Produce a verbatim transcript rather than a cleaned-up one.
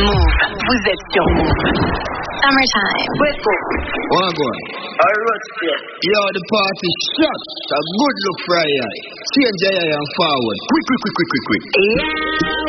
Move. Vous êtes sur Move. Summertime. With What going? Alright, yeah. Yo, the party shot. A good look for your eye. Change your eye and forward. Quick, quick, quick, quick, quick, quick. Yeah,